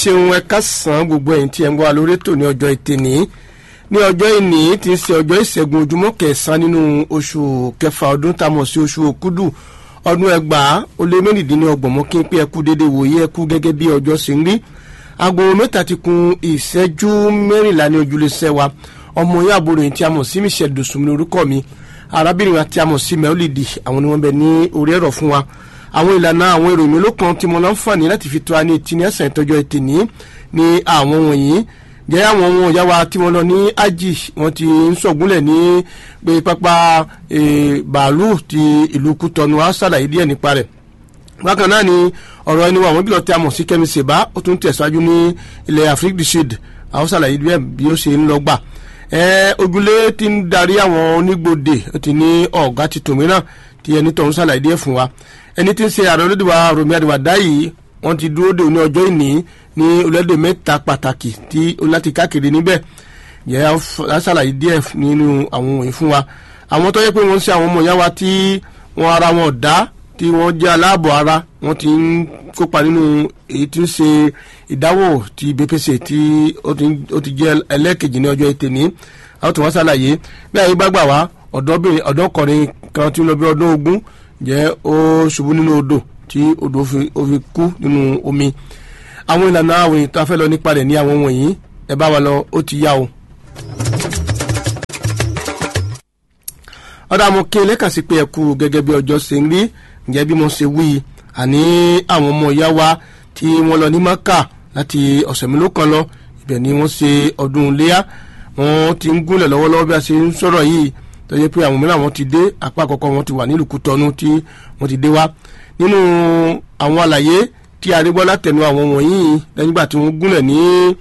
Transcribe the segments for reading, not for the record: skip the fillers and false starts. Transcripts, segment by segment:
ṣeun ẹ káàsán gbogbo ẹ̀yin tí ẹ ń gbọ́ lórí ètò ní ọjọ́ ìtẹ̀ní ní ọjọ́ ìní tí ń ṣe ọjọ́ ìṣẹ́gun ojúmọ́ kẹsàn-án nínú oṣù kẹfà ọdún tá a mọ̀ sí oṣù òkúdù ọdún 2026 mọ́ kí n pé ẹ kú déédéé wòye ẹ kú gẹ́gẹ́ bí ọjọ́ ṣe ń rí aago mẹ́ta ti kún ìṣẹ́jú 14 ní ojúlé sẹ́wà ọmọ ìyá àbúrò yìí tí a mọ̀ sí Michelle Dosùnmí orúkọ mi arábìnrin àti a mọ̀ sí Mẹ́ọ́lìdì àwọn ni wọ́n bẹ ní orí ẹ̀rọ fún wa àwọn ìlànà àwọn ìròyìn mélòó kan tí mo láǹfààní láti fi tó a ní etí ní ẹ̀sán ìtọ́jọ́ ètè ní àwọn wọ̀nyí jẹ́ àwọn ohun ọ̀yá wa tí wọ́n lọ ní ájì wọ́n ti ń sọ̀gúnlẹ̀ ní pé pápá bàálù ti ìlú Kútọ́nù á ṣàlàyé díẹ̀ nípa rẹ̀ bákan náà ni ọ̀rọ̀ ẹni wa àwọn bílọ̀ tí a mọ̀ sí Kẹ́mi Sèbá ó tún tẹ̀síwájú ní ilẹ̀ Afrique du Sud àwọn ṣàlàyé díẹ̀ bí ó ṣe ń lọ gbà ojúlé ti ń darí àwọn onígbòde ó ti ní ọ̀gá ti tòmíràn tí ẹni tó ń ṣàlàyé díẹ̀ fún wa ẹni tí ń ṣe ààrẹ olódìwà Rọ̀mí Àdìwàdá yìí wọ́n ti dúró dè ní ọjọ́ ìní ní orílẹ̀-èdè mẹ́ta pàtàkì tí ó láti káàkiri níbẹ̀ yẹ á ṣàlàyé díẹ̀ nínú àwọn òyìn fún wa àwọn tó yẹ pé wọ́n ń ṣe àwọn ọmọ ìyá wa tí wọ́n ara wọn dá tí wọ́n jẹ́ aláàbọ̀ ara wọ́n ti ń kópa nínú èyí tí ń ṣe ìdáwò ti BPC tí ó ti jẹ́ ẹlẹ́ẹ̀kejì ní ọjọ́ ìtẹ̀ní àwọn tó wọ́n ṣàlàyé bí àyè bá gbà wá ọ̀dọ́kùnrin kan tí ń lọ bí ọdún 20 jẹ́ ó ṣubú nínú odò tí odò ó fi kú nínú omi àwọn ìlànà àwọn ètò afẹ́ lọ nípa rẹ̀ ní àwọn wọ̀nyí ẹ bá wa lọ ó ti yá o. ọ̀dà mo kí lẹ́kàn sí pé ẹ kú gẹ́gẹ́ bí ọjọ́ ṣe ń rí ǹjẹ́ bí mo ṣe wí àní àwọn ọmọ ìyá wa tí wọ́n lọ ní Mákà láti ọ̀sẹ̀ mélòó kan lọ ibẹ̀ ni wọ́n ṣe ọdún iléyá wọ́n ti ń gúnlẹ̀ lọ́wọ́lọ́wọ́ bí a ṣe ń sọ̀rọ̀ yìí tó yẹ pé àwọn mìíràn wọ́n ti dé apá àkọ́kọ́ wọ́n ti wà nílùú Kútọ́nù tí wọ́n ti dé wá nínú àwọn àlàyé tí a rí gbọ́ látẹnu àwọn wọ̀nyí lẹ́yìn ìgbà tí wọ́n gúnlẹ̀ ní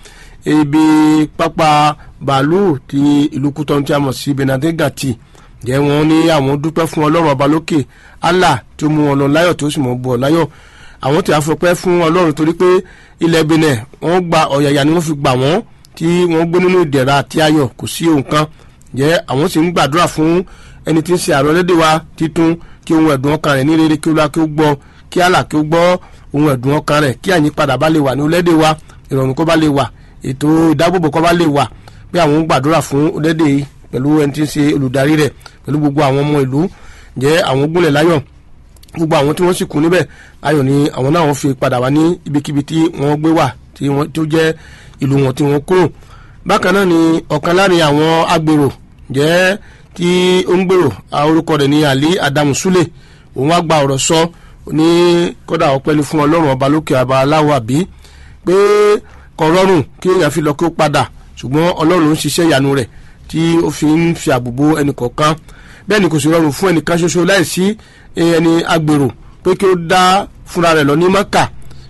ibi pápá bàálù ti ìlú Kútọ́nù tí a mọ̀ sí Benadegati jẹ́ wọ́n ní àwọn dúpẹ́ fún Ọlọ́run ọba lókè Allah tó mú wọn lọ láyọ̀ tó sì mọ̀ bọ̀ láyọ̀ àwọn tí a fọpẹ́ fún Ọlọ́run torí pé ilẹ̀ Benin wọ́n gba ọ̀yàyà ni wọ́n fi gbà wọ́n tí wọ́n gbé nínú ìdẹ̀ra àti ayọ̀ kò sí ohun kan jẹ́ àwọn sì ń gbàdúrà fún ẹni tí ń ṣe ààrẹ lédè wa títún kí ohun ẹ̀dùn ọkàn rẹ̀ ní rere kí ó lá kí ó gbọ́ kí Allah kí ó gbọ́ ohun ẹ̀dùn ọkàn rẹ̀ kí àyípadà bá lè wà ní orílẹ̀-èdè wa ìrọ̀rùn kó bá lè wà ètò ìdáàbòbò kó bá lè wà pé àwọn ń gbàdúrà fún orílẹ̀-èdè yìí pẹ̀lú ẹni tí ń ṣe olùdarí rẹ̀ pẹ̀lú gbogbo àwọn ọmọ ìlú jẹ́ àwọn gúnlẹ̀ láyọ̀ gbogbo àwọn tí wọ́n sì kú níbẹ̀ ayọ̀ ni àwọn náà wọ́n fi padà wá ní ibikíbi tí wọ́n gbé wà tí wọ́n tó jẹ́ ìlú wọn tí wọ́n kúrò bákan náà ni ọ̀kan láàrin àwọn agbèrò jẹ́ tí ó ń gbèrò orúkọ rẹ̀ ní Ali Adamu Sule òun wá gba ọ̀rọ̀ sọ ní kódà ọpẹ́ ní fún Ọlọ́run ọba lókè ọba aláwọ̀ àbí pé kò rọrùn kí èèyàn fi lọ kí ó padà ṣùgbọ́n Ọlọ́run ń ṣiṣẹ́ ìyanu rẹ̀ tí ó fi ń fi àbùbò ẹnì kọ̀ọ̀kan bẹ́ẹ̀ ni kò sì rọrùn fún ẹnìkan ṣoṣo láìsí ẹni agbèrò pé kí ó dá fúnra rẹ̀ lọ ní Mákà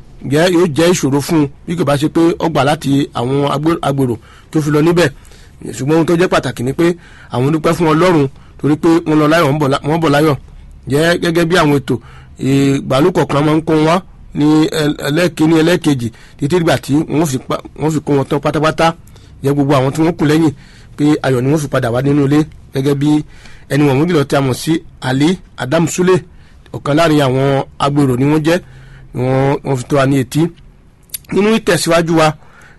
yóò jẹ́ ìṣòro fún un bí kò bá ṣe pé ó gbà láti àwọn agbèrò kí ó fi lọ níbẹ̀ ṣùgbọ́n ohun tó jẹ́ pàtàkì ni pé àwọn dúpẹ́ fún Ọlọ́run torí pé wọ́n lọ láyọ̀ wọ́n bọ̀ láyọ̀ jẹ́ gẹ́gẹ́ bí àwọn ètò ìgbàlú kọ̀ọ̀kan máa ń kó wọn ní ẹlẹ́ẹ̀kíní ẹlẹ́ẹ̀kejì títí dìgbà tí wọ́n fi kó wọn tán pátápátá jẹ́ gbogbo àwọn tí wọ́n kù lẹ́yìn pé ayọ̀ ni wọ́n fi padà wá nínú ilé gẹ́gẹ́ bí ẹni wọ̀n mójúlọ tí a mọ̀ sí Ali Adam Sule ọ̀kan láàrin àwọn agbèrò ni wọ́n jẹ́ wọ́n fi tó wa ní etí nínú ìtẹ̀síwájú wa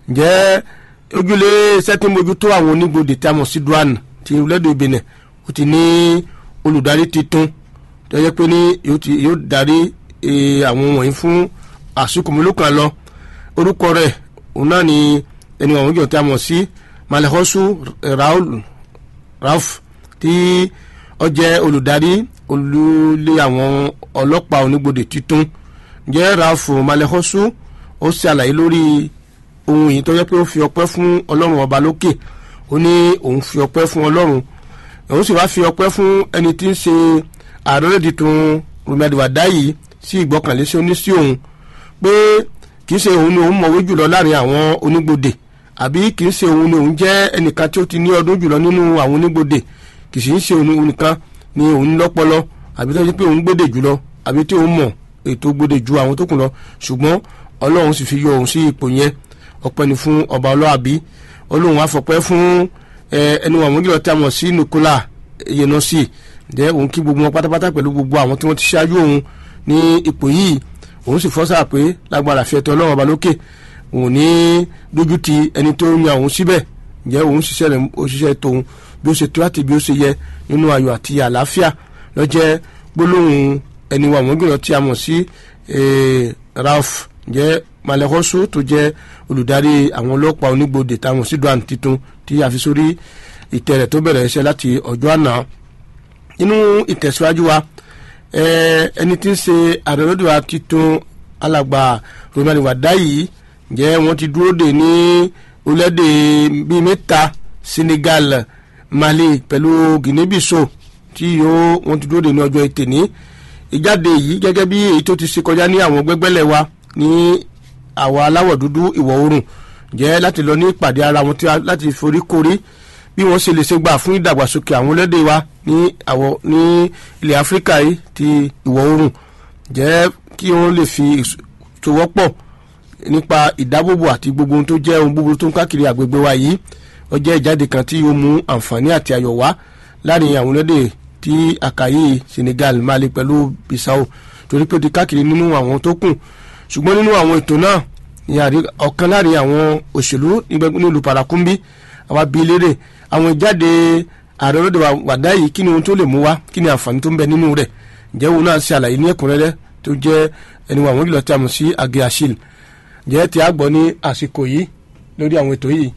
jẹ́ ojúlé sẹ́tìmójútó àwọn onígbòde tí a mọ̀ sí Douane ti orílẹ̀-èdè Benin ó ti ní olùdarí titun tó yẹ pé ní yóò darí àwọn wọ̀nyí fún àsìkò mélòó kan lọ orúkọ rẹ̀ òun náà ni ẹni wọ̀n mójúlọ tí a mọ̀ sí Malehosu Rauf tí ó jẹ́ olùdarí olùlé àwọn ọlọ́pàá onígbòde titun jẹ́ Rauf Malehosu ó ṣe àlàyé lórí ohun yìí tó yẹ pé ó fi ọpẹ́ fún Ọlọ́run ọba lókè ó ní òun fi ọpẹ́ fún Ọlọ́run òun sì wá fi ọpẹ́ fún ẹni tí ń ṣe ààrẹ tuntun Rọ̀mí Àdìwàdá yìí sí ìgbọ́kànlé sí oní sí òun pé kì í ṣe òun ni òun mọ̀wé jùlọ láàrin àwọn onígbòde àbí kì í ṣe òun ni òun jẹ́ ẹnìkan tí ó ti ní ọdún jùlọ nínú àwọn onígbòde kì í ṣe òun nìkan ni òun lọ́pọlọ àbí tó ṣe pé òun gbòde jùlọ àbí tí òun mọ̀ ètò gbòde ju àwọn tó kù lọ ṣùgbọ́n Ọlọ́run sì fi yọ òun sí ipò yẹn ọpẹ́ ni fún ọba ọlọ́àbí Ọlọ́run wá fọpẹ́ fún ẹni wọn mọ́gìlọ́ tí a mọ̀ sí Nicola Yenosi jẹ́ òun kí gbogbo wọn pátápátá pẹ̀lú gbogbo àwọn tí wọ́n ti ṣáájú òun ní ipò yìí òun sì fọ́sà pé lágbára fi ẹ̀tọ́ Ọlọ́run ọba lókè òun ní dójú ti ẹni tó yan òun síbẹ̀ ǹjẹ́ òun òṣìṣẹ́ tóun bí ó ṣe tó àti bí ó ṣe yẹ nínú ayọ̀ àti àlàáfíà lọ́jẹ́ gbólóhùn ẹni wa wọ́n gbìyànjú tí a mọ̀ sí Ralph ǹjẹ́ Malekhoso tó jẹ́ olùdarí àwọn ọlọ́pàá onígbòde táwọn sí douane titun tí a fi sórí ìtẹ́ rẹ̀ tó bẹ̀rẹ̀ iṣẹ́ láti ọjọ́ àná. nínú ìtẹ̀síwájú wa ẹni tí ń ṣe ààrẹ lóde wa titun alàgbà Romi Wadayi ǹjẹ́ wọ́n ti dúró dè ní orílẹ̀-èdè bíi mẹ́ta Senegal, Mali pẹ̀lú Guinea-Bissau tí wọ́n ti dúró dè ní ọjọ́ Ẹtì ní ìjáde yìí gẹ́gẹ́ bí èyí tó ti ṣe kọjá ní àwọn gbẹ́gbẹ́lẹ̀ wa ní àwọn aláwọ̀ dúdú ìwọ̀ oòrùn jẹ́ láti lọ ní ìpàdé ara wọn láti forí korí bí wọ́n ṣe lè ṣe gbà fún ìdàgbàsókè àwọn orílẹ̀-èdè wa ní ilẹ̀ Áfíríkà yìí ti ìwọ̀ oòrùn jẹ́ kí wọ́n lè fi ìṣòwòpọ̀ nípa ìdábòbò àti gbogbo ohun tó jẹ́ ohun gbogbo tó ń káàkiri àgbègbè wa yìí ó jẹ́ ìjáde kan tí yóò mú àǹfààní àti ayọ̀ wá láàrin àwọn orílẹ̀-èdè tí àkàyè Senegal, Mali pẹ̀lú Bissau torí pé ó ti káàkiri nínú àwọn tó kù ṣùgbọ́n nínú àwọn ètò náà ọ̀kan láàrin àwọn òṣèlú nílùú Parakumbi àwa bíi lédè àwọn ìjáde ààrẹ olóde Wadayi kí ni ohun tó lè mú wá kí ni àǹfààní tó ń bẹ nínú rẹ̀ ǹjẹ́ òun náà ṣe àlàyé ní ẹ̀kúnrẹ́rẹ́ tó jẹ́ ẹni wà wọ́n jùlọ tí a mọ̀ sí Age Achille ǹjẹ́ tí a gbọ́ ní àsìkò yìí lórí àwọn ètò yìí.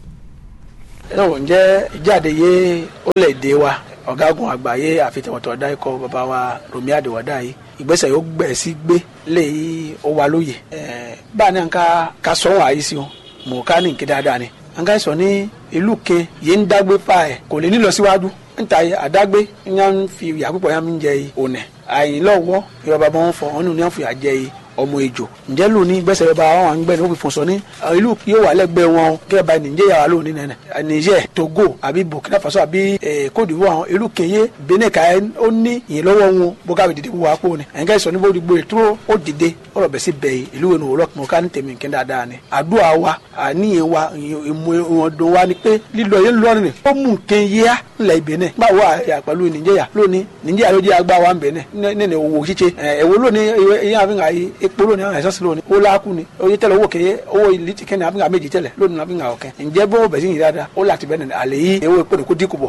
ǹjẹ́ ìjáde yé ó lè dé wa ọ̀gágun àgbáyé àfitẹ̀wọ̀tọ̀ ọ̀dá ikọ̀ bàbá wa Romi Wadayi ìgbésẹ̀ yóò gbẹ̀ sí gbé léyìí ó wà lóye báà ní ká sọ́wọ́n àyè sí wọn mọ̀ ká ní nké dáadáa ni àǹká sọ ní ìlú ke yìí ń dágbé pa ẹ̀ kò lè nílọ síwájú níta àdágbé yẹn ń fi ìyá púpọ̀ yẹn ń jẹ ònẹ̀ àyìnlọ́wọ́ ìyọba bá wọn fọ wọn nù ní wọn fi àjẹ ọmọ ejò ǹjẹ́ lónìí gbẹ́sẹ̀ bá wọn à ń gbẹ́ ní wọ́n fi fún sọ ní ìlú yóò wà lẹ́gbẹ̀ẹ́ wọn gẹ́gẹ́ bá Niger yàrá lónìí nẹ́nẹ̀ Niger Togo àbí Burkina Faso àbí Côte d'Ivoire àwọn ìlú kẹyẹ Benin ká ó ní ìyẹlọ́wọ́ wọn bó káwé dìde wọ́n apò ni ẹ̀ńkẹ́ sọ ní bó dìgbò ètò ó dìde ọ̀rọ̀ bẹ̀ sí bẹ̀yì ìlú wọn ò lọ́kùnrin ká ní tèmi nǹkan dáadáa ni àdúrà wa àníyàn wa ìmọ̀ọ́dún wa ni pé lílọ yẹn lọ́rin ó mú nǹkan yíyá ńlẹ̀ Benin báwo àyà pẹ̀lú Niger lónìí Niger ló jẹ́ agbá wa ń Benin nínú owó ṣíṣe ẹ̀wọ̀ lónìí ìyẹn àfihàn epo lónìí àwọn ẹ̀sán lónìí ó láàkú ni oye tẹ́lẹ̀ owó kẹyẹ owó ìlítì kẹ́ni àbíkà méjì tẹ́lẹ̀ lónìí àbíkà ọ̀kẹ́ ǹjẹ́ bó bẹ̀ sí yìí dáadáa ó láti bẹ́ẹ̀ nìyẹn àlè yìí ewé pé kó dínkù bọ̀.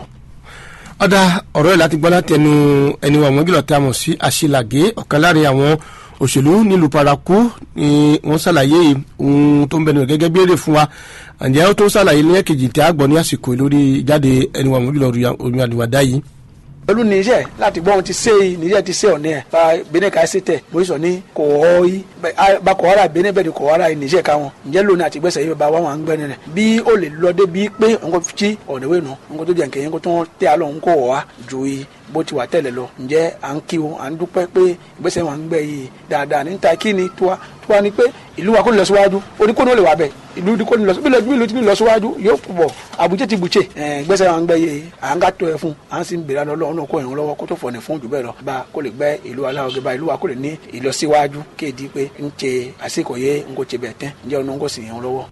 ọ̀dà ọ̀rọ̀ yìí láti gbọ́ látẹnu ẹni wà wọ́n gílọ̀ tí a mọ̀ sí Àṣìlàgé ọ̀kan láàrin àwọn òṣèlú nílùú Parakou ni wọ́n ṣàlàyé ohun tó ń bẹnu gẹ́gẹ́ bí èrè fún wa ǹjẹ́ ó tó ṣàlàyé ní ẹ̀kejì tí a gbọ́ ní àsìkò lórí ìjáde ẹni wà wọ́n gílọ̀ Romi Wadayi pẹ̀lú Niger láti gbọ́ ohun ti ṣe yìí Niger ti ṣe ọ̀nẹ́ ẹ̀ bá Benin ká ṣe tẹ̀ bó sọ ní kò ọ́ yìí bá kò wára Benin bẹ́ẹ̀ ni kò wára Niger ká wọn ǹjẹ́ lónìí àti gbẹ́sẹ̀ yìí bá wọn à ń gbẹ́ nínú bí ó lè lọ dé bí pé nǹkan tí ọ̀nẹ́wé nù nǹkan tó jẹ́ nkẹ́yìn nǹkan tó ń tẹ́ àlọ́ nǹkó wá ju yìí bó ti wà tẹ́lẹ̀ lọ ǹjẹ́ à ń kí wọn à ń dúpẹ́ pé ìgbésẹ̀ wọn à ń gbẹ́ yìí dáadáa níta kí ni tiwa ni pé ìlú wa kò lọ síwájú oníkóni ó lè wà bẹ́ẹ̀ ìlú kò ní lọ bí lọ síwájú yóò pọ̀ àbújá ti bùjẹ́ ìgbésẹ̀ wọn à ń gbẹ́ yìí à ń ká tó ẹ fún à ń sì ń bèrè lọ́wọ́ náà kó ìrànwọ́ lọ́wọ́ kó tó fọ̀nì fún jù bẹ́ẹ̀ lọ bá kó lè gbẹ́ ìlú aláwọ̀gẹ́ bá ìlú wa kó lè ní ìlọsíwájú kéèdì pé ń ṣe àsìkò yẹ ń kò ṣe bẹ̀ tẹ́ ǹjẹ́ ọ̀nà ń kò sì yẹn lọ́wọ́.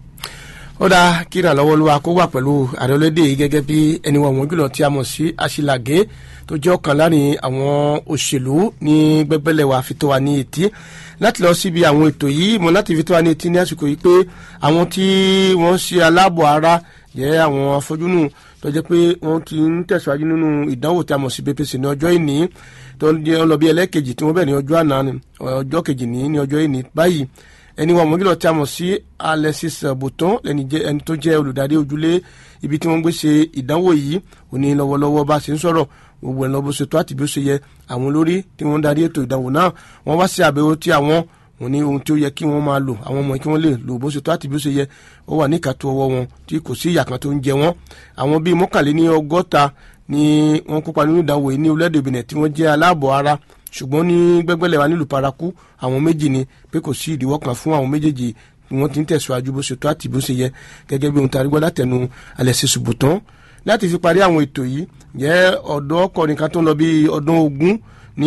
ó dáa kí ìrànlọ́wọ́ ló wa kó wà pẹ̀lú ààrẹ orílẹ̀-èdè yìí gẹ́gẹ́ bí ẹni wọ̀n wọ́n jùlọ tí a mọ̀ sí Àṣìlàgé tó jẹ́ ọ̀kan láàrin àwọn òṣèlú ní gbẹ́gbẹ́lẹ̀ wa fi tó wa ní etí láti lọ síbi àwọn ètò yìí mọ̀ láti fi tó wa ní etí ní àsìkò yìí pé àwọn tí wọ́n ṣe aláàbọ̀ ara jẹ́ àwọn afọ́júnù tó jẹ́ pé wọ́n ti ń tẹ̀síwájú nínú ìdánwò tí a mọ̀ sí BPC ní ọjọ́ ìní tó ń lọ bí ẹlẹ́ẹ̀kejì tí wọ́n bẹ̀ ní ọjọ́ àná ọjọ́ kejì ní ọjọ́ ìní báyìí ẹni wọn mọ̀gílọ̀ tí a mọ̀ sí Alexis Bouton ẹni tó jẹ́ olùdarí ojúlé ibi tí wọ́n gbé ṣe ìdánwò yìí òní lọ́wọ́lọ́wọ́ bá ṣe ń sọ̀rọ̀ gbogbo ẹ̀ lọ bó ṣe tó àti bí ó ṣe yẹ àwọn olórí tí wọ́n ń darí ètò ìdánwò náà wọ́n wá sí àbẹ̀wò tí àwọn wọn ní ohun tí ó yẹ kí wọ́n máa lò àwọn ọmọ kí wọ́n lè lò bó ṣe tó àti bí ó ṣe yẹ ó wà ní ìkàtó ọwọ́ wọn tí kò sí ìyà kan tó ń jẹ wọ́n àwọn bíi mọ́kànléní ọgọ́ta ni wọ́n kópa nínú ìdánwò yìí ní orílẹ̀-èdè Benin tí wọ́n jẹ́ aláàbọ̀ ara ṣùgbọ́n ní gbẹ́gbẹ́lẹ̀ wa nílùú Parakou àwọn méjì ni pé kò sí ìdíwọ́ kan fún àwọn méjèèjì wọ́n ti ń tẹ̀síwájú bó ṣe tó àti bó ṣe yẹ gẹ́gẹ́ bí ohun tí a rí gbọ́ látẹnu Alexis Bouton láti fi parí àwọn ètò yìí jẹ́ ọ̀dọ́ ọkùnrin kan tó ń lọ bí ọdún 20 ní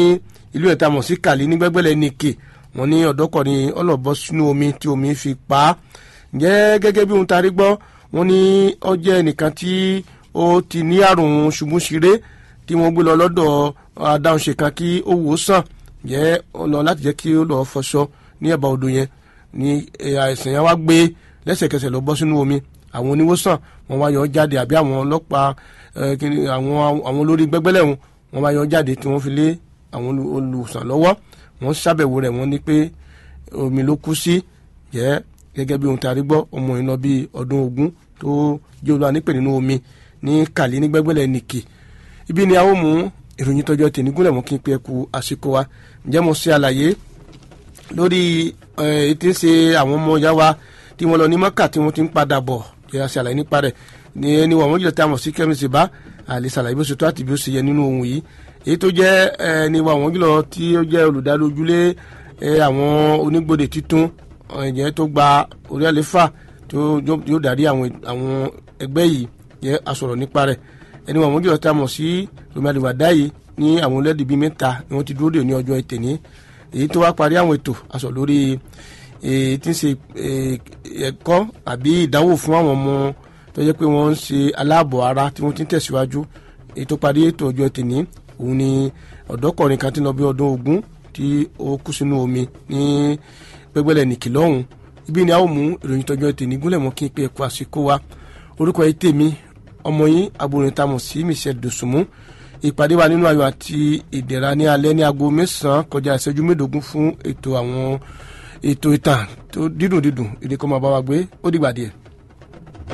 ìlú ẹ̀ta mọ̀ sí Kàlí ní gbẹ́gbẹ́lẹ̀ Nìkè wọ́n ní ọ̀dọ́kùnrin ọlọ́bọ sínú omi tí omi fi pa á jẹ́ gẹ́gẹ́ bí ohun tí a rí gbọ́ wọ́n ní ó jẹ́ ẹnìkan tí ó ti ní àrùn ṣubúṣiré tí wọ́n gbé lọ lọ́dọ̀ adáhunṣe kan kí ó wò ó sàn jẹ́ lọ láti jẹ́ kí ó lọ́ọ́ fọṣọ ní ẹ̀bá odò yẹn ní àìsàn yẹn wá gbé lẹ́sẹ̀kẹsẹ̀ lọ bọ́ sínú omi àwọn oníwòsàn wọ́n wá yọ jáde àbí àwọn ọlọ́pàá àwọn olórí gbẹ́gbẹ́lẹ̀ wọ́n wá yọ jáde tí wọ́n fi lé àwọn olùsàn lọ́wọ́ wọ́n ṣàbẹ̀wò rẹ̀ wọ́n ní pé omi ló kú sí jẹ́ gẹ́gẹ́ bí ohun tí a rí gbọ́ ọmọ yìí lọ bí ọdún 20 tó jẹ́ olúwa nípè nínú omi ní kàlí ní gbẹ́gbẹ́lẹ̀ nìkì. Ibi ni a ó mú ìròyìn tọjọ́ tèmi gúnlẹ̀ mọ́ kí n pe ẹkú àsìkò wa. Ǹjẹ́ mo ṣe àlàyé lórí tí ń ṣe àwọn ọmọ ìyá wa tí wọ́n lọ ní Mọ́kà tí wọ́n ti ń padà bọ̀ jẹ́ a ṣe àlàyé nípa rẹ̀ ní ẹni wọ́n jùlọ tí a mọ̀ sí kẹ́mísì bá àlè ṣàlàyé bó ṣe tó àti bí ó ṣe yẹ nínú ohun yìí. Èyí tó jẹ́ ẹni wọ́n jùlọ tí ó jẹ́ olùdálójúlé àwọn onígbòde títún ìyẹn tó gba orí àléfà tó yóò darí àwọn ẹgbẹ́ yìí jẹ́ asọ̀rọ̀ nípa rẹ̀. Ẹni wọ́n jùlọ tí a mọ̀ sí Rọ̀mí Àdìwàdá yìí ní àwọn orílẹ̀-èdè bíi 3 ni wọ́n ti dúró dè ní ọjọ́ Ẹtìní. Èyí tó wá parí àwọn ètò aṣọ lórí tí ń ṣe ẹ̀kọ́ àbí ìdánwò fún àwọn ọmọ tó jẹ́ pé wọ́n ń ṣe aláàbọ̀ ara tí wọ́n ti ń tẹ̀síwájú. Èyí tó parí ètò ọjọ́ Ẹtìní òun ni ọ̀dọ́kùnrin kan tí lọ bí ọdún 20 tí ó kú sínú omi ní gbẹ́gbẹ́lẹ̀ nìkì lọ́hùn. Ibi ni a ó mú ìròyìn tọjọ́ Ẹtìní gúnlẹ̀ mọ́ kí n pe ẹ̀kọ́ àsìkò wa. Orúkọ yìí tèmi ọmọ yín àbúrò ìtamọ̀ sí Michelle Dosunmu. Ìpàdé wa nínú ayọ̀ àti ìdẹ̀ra ní alẹ́ ní aago 9 kọjá ìṣẹ́jú 15 fún ètò ìtàn tó dídùn ìdíkọ́ máa bá wa gbé ó dìgbà díẹ̀.